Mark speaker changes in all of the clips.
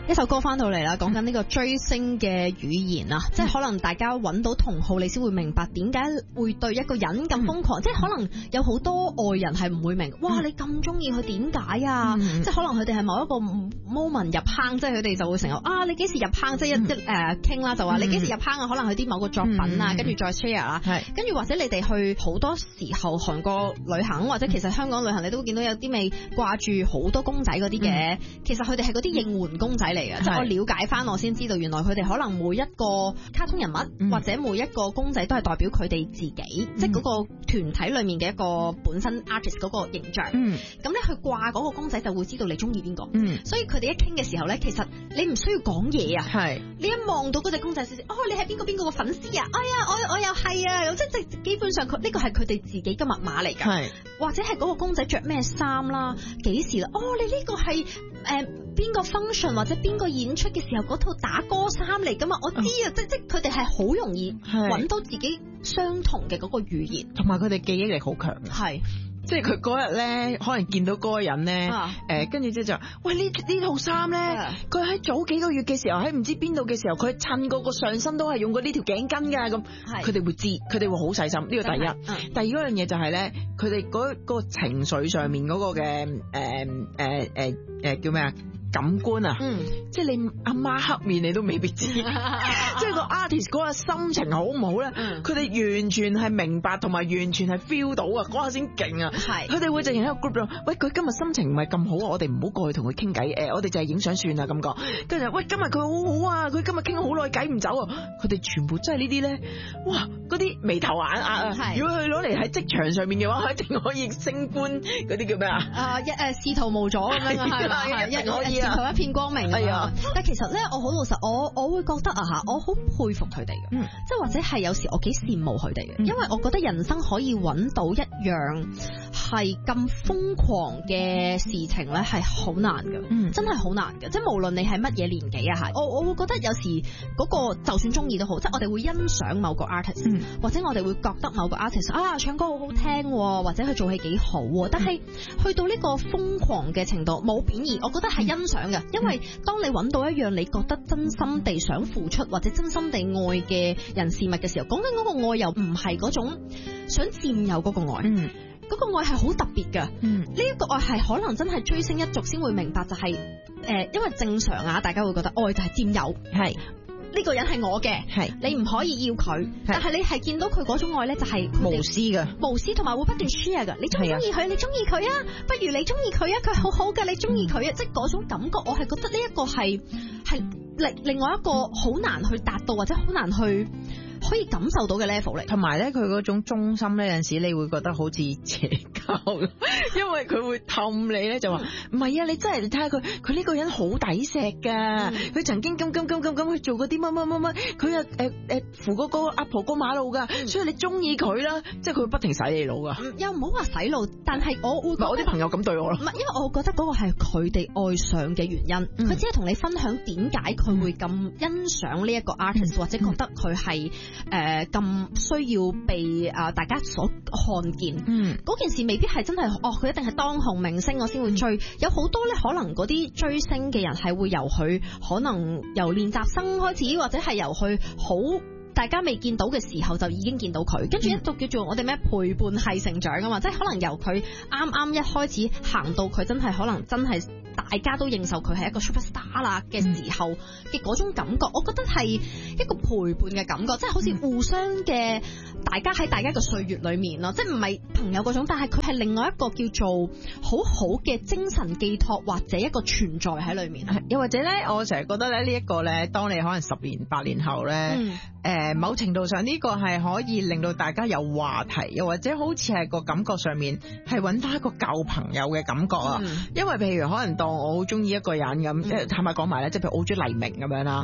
Speaker 1: 一首歌翻到嚟啦，講緊呢個追星嘅語言啊，即係可能大家揾到同好，你先會明白點解會對一個人咁瘋狂。即係可能有好多外人係唔會明，哇！你咁中意佢點解啊？即係可能佢哋係某一個 moment 入坑，即係佢哋就會成日啊，你幾時入坑？即係一傾啦，就話你幾時入坑啊？可能佢啲某個作品啊，跟住再 share 啦，跟住或者你哋去好多時候韓國旅行，或者其實香港旅行，你都會見到有啲未掛住好多公仔嗰啲嘅，其實佢哋係嗰啲應援公仔嚟嘅。即係我了解翻，我先知道原來佢哋可能每一個卡通人物或者每一個公仔都係代表佢哋自己，即係嗰個團體裏面嘅一個本身 artist 嗰個形象。咁咧去掛嗰個公仔就會知道你中意邊個。所以佢哋一傾嘅時候咧，其實你唔需要講嘢啊。你一望到嗰隻公仔先知，哦，你係邊個邊個嘅粉絲啊？哎呀，我又係啊！即係基本上呢個係佢哋自己嘅密碼嚟㗎。或者係嗰個公仔着咩衫啦，幾時啦？哦，你呢個係邊個 function 或者邊個演出嘅時候嗰套打歌衫嚟㗎嘛？我知啊，即係佢哋係好容易揾到自己相同嘅嗰個語言，
Speaker 2: 同埋佢哋記憶力好強。即係佢嗰日咧，可能見到嗰個人咧，跟住之後就，喂，呢套衫咧，佢喺早幾個月嘅時候喺唔知邊度嘅時候，佢襯嗰個上身都係用過呢條頸巾㗎，咁佢哋會知，佢哋會好細心。呢個第一。第二嗰樣嘢就係咧，佢哋嗰個情緒上面嗰個嘅叫咩啊？感官啊，即係你阿媽黑面你都未必知，即係個 artist 嗰個心情好唔好咧？佢哋完全係明白同埋完全係 feel 到啊，嗰下先勁啊！佢哋會直情喺個 group 度，喂，佢今日心情唔係咁好，我哋唔好過去同佢傾偈，我哋就係影相算啦咁講。跟住喂，今日佢好好啊，佢今日傾好耐偈唔走啊！佢哋全部真係呢啲咧，哇！嗰啲眉頭眼額啊，如果佢攞嚟喺職場上面嘅話，佢一定可以升官嗰啲叫咩啊？
Speaker 1: 仕途無阻咁樣係一定可以。前途一片光明啊！但其實咧，我好老實，我會覺得啊嚇，我好佩服佢哋嘅，即係或者係有時我幾羨慕佢哋嘅，因為我覺得人生可以揾到一樣係咁瘋狂嘅事情咧，係好難嘅，真係好難嘅。即係無論你係乜嘢年紀啊嚇，我會覺得有時嗰個就算中意都好，即係我哋會欣賞某個 artist，或者我哋會覺得某個 artist 啊唱歌好好聽，或者佢做戲幾好，但係去到呢個瘋狂嘅程度，冇貶義，我覺得係欣賞嘅，因為當你揾到一樣你覺得真心地想付出或者真心地愛嘅人事物嘅時候，講緊嗰個愛又唔係嗰種想佔有嗰個愛，嗰個愛係好特別嘅。呢一個愛係可能真係追星一族先會明白，就係因為正常啊，大家會覺得愛就係佔有，係呢個人係我嘅，你唔可以要佢，但係你係見到佢嗰種愛咧，就係
Speaker 2: 無私嘅，
Speaker 1: 無私同埋會不斷 share 嘅。你中唔中意佢？你中意佢啊？不如你中意佢啊？佢好好嘅，你中意佢啊？即係嗰種感覺，我係覺得呢一個係另外一個好難去達到或者好難去可以感受到嘅 level 嚟。
Speaker 2: 同埋咧，佢嗰種忠心咧，有陣時你會覺得好似邪教，因為佢會氹你咧，就話唔係啊，你真係你睇下佢呢個人好抵錫噶，佢曾經咁去做過啲乜，佢又扶嗰個阿婆過馬路噶，所以你中意佢啦，即係佢會不停洗你腦噶。
Speaker 1: 又唔好話洗腦，但係我會
Speaker 2: 我啲朋友咁對我咯。
Speaker 1: 唔係，因為我覺得嗰個係佢哋愛上嘅原因，佢只係同你分享點解佢會咁欣賞呢一個 artist，或者覺得佢係咁需要被大家所看見。嗰件事未必係真係佢一定係當紅明星我先會追。有好多咧，可能嗰啲追星嘅人係會由佢可能由練習生開始，或者係由佢好大家未見到嘅時候就已經見到佢，跟住一度叫做我哋咩陪伴係成長啊嘛，即係可能由佢啱一開始行到佢真係可能真係大家都認受佢係一個 superstar 啦嘅時候嘅嗰種感覺，我覺得係一個陪伴嘅感覺，即係好似互相嘅大家喺大家嘅歲月裏面咯，即係唔係朋友嗰種，但係佢係另外一個叫做好好嘅精神寄託或者一個存在喺裏面。
Speaker 2: 又或者咧，我成日覺得咧呢一個咧，當你可能10年8年後咧，某程度上呢個係可以令到大家有話題，又或者好似係個感覺上面係揾翻一個舊朋友嘅感覺啊。因為譬如可能當我好中意一個人咁，坦白講埋咧，即係譬如我好中意黎明咁樣啦。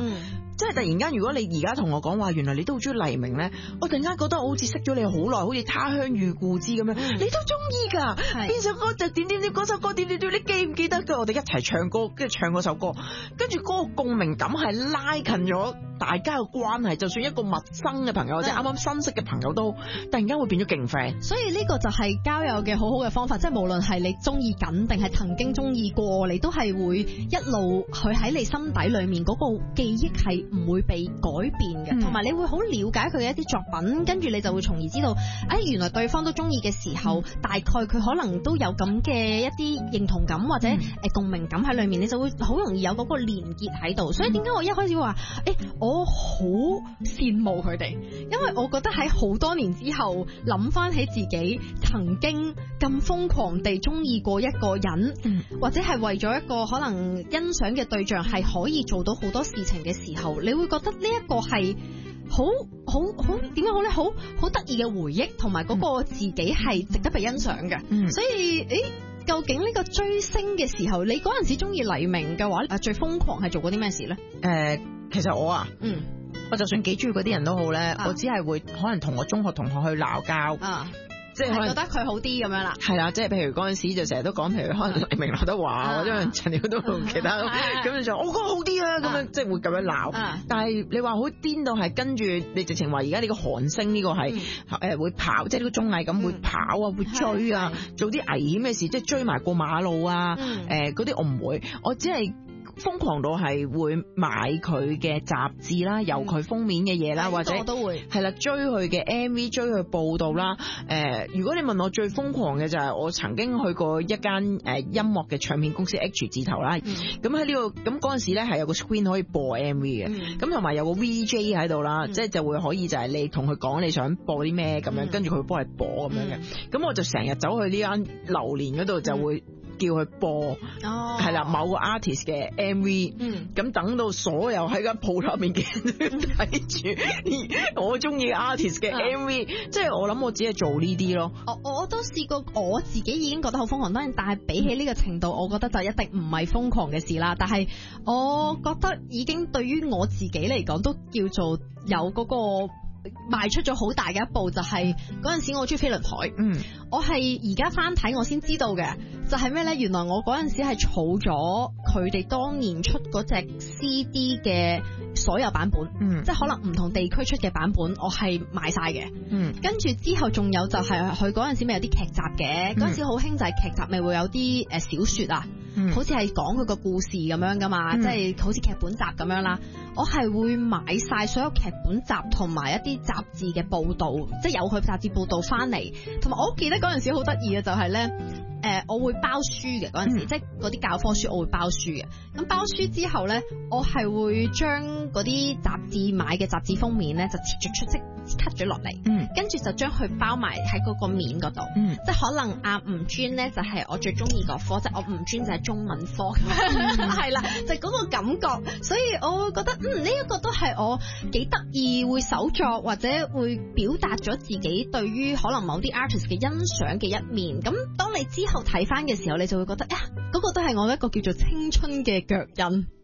Speaker 2: 即係突然間，如果你而家同我講話，原來你都好中意黎明咧，我突然間覺得我好似識咗你好耐，好似他鄉遇故知咁樣，你都中意噶？邊首歌就點點點，嗰首歌點點點，你記唔記得㗎？我哋一齊唱歌，跟住唱嗰首歌，跟住嗰個共鳴感係拉近咗大家嘅關係，就算一個陌生嘅朋友或者啱啱新識嘅朋友都突然間會變咗勁 friend。
Speaker 1: 所以呢個就係交友嘅好好嘅方法，即係無論係你中意緊定係曾經中意過，你都係會一路佢喺你心底裏面嗰個記憶係唔會被改變嘅，同埋你會好了解佢嘅一啲作品，跟住你就會從而知道，原來對方都中意嘅時候，大概佢可能都有咁嘅一啲認同感或者共鳴感喺裏面，你就會好容易有嗰個連結喺度。所以點解我一開始話，我好羨慕佢哋，因為我覺得喺好多年之後諗翻起自己曾經咁瘋狂地中意過一個人，或者係為咗一個可能欣賞嘅對象係可以做到好多事情嘅時候，你會覺得呢一個係好點樣好咧？好得意嘅回憶，同埋嗰個自己係值得被欣賞嘅。所以究竟呢個追星嘅時候，你嗰陣時中意黎明嘅話，最瘋狂係做過啲咩事咧？
Speaker 2: 其實我我就算幾中意嗰啲人都好咧，我只係會可能同我中學同學去鬧交。即係覺
Speaker 1: 得佢好啲咁樣啦，
Speaker 2: 係啦，即係譬如嗰陣時就成日都講，譬如可能黎明、劉德華或者陳曉東同其他咁就我覺得好啲啊，咁樣即係會咁樣鬧。但係你話好癲到係跟住你直情話而家呢個韓星呢個係會跑，即係呢個綜藝咁會跑啊，會追啊，做啲危險嘅事，即係追埋過馬路啊，嗰啲我唔會，我只係瘋狂到係會買佢嘅雜誌啦，由佢封面嘅嘢啦，或者我都會係啦，追佢嘅 MV， 追佢報道啦。如果你問我最瘋狂嘅就係我曾經去過一間音樂嘅唱片公司 H 字頭啦。咁喺呢個咁嗰陣時咧係有個 screen 可以播 MV 嘅，咁同埋有個 VJ 喺度啦，即係就會可以就係你同佢講你想播啲咩咁樣，跟住佢會幫你播咁樣嘅。咁我就成日走去呢間榴蓮嗰度就會叫佢播，係啦，某個 artist 嘅 MV，咁等到所有喺間鋪頭入面嘅人都睇住我中意嘅 artist 嘅 MV，即係我諗我只係做呢啲咯。
Speaker 1: 我都試過，我自己已經覺得好瘋狂，當然，但係比起呢個程度，我覺得就一定唔係瘋狂嘅事啦。但係我覺得已經對於我自己嚟講，都叫做有嗰個邁出咗好大嘅一步，就係嗰陣時我中意飛輪海，我係而家翻睇我先知道嘅，就係咩咧？原來我嗰陣時係儲咗佢哋當年出嗰隻 CD 嘅所有版本，即係可能唔同地區出嘅版本，我係買晒嘅。跟住之後仲有就係佢嗰陣時咪有啲劇集嘅，嗰陣時好興就係劇集咪會有啲小說啊，好似係講佢個故事咁樣噶嘛，即係好似劇本集咁樣啦。我係會買晒所有劇本集同埋一啲雜誌嘅報導，即係有佢雜誌報導翻嚟，同埋我記得嗰陣時好得意嘅就係咧，我會包書嘅嗰陣時，即係嗰啲教科書我會包書嘅。咁包書之後咧，我係會將嗰啲雜誌買嘅雜誌封面咧就切咗出，即 cut 咗落嚟，跟住就將佢包埋喺嗰個面嗰度，即係可能吳專咧就係我最中意個科，即係我吳專就係中文科，係啦，就嗰個感覺，所以我會覺得呢一個都係我幾得意會手作或者會表達咗自己對於可能某啲 artist 嘅欣賞嘅一面。咁當你之後睇翻嘅時候，你就會覺得嗰個都係我一個叫做青春嘅腳印。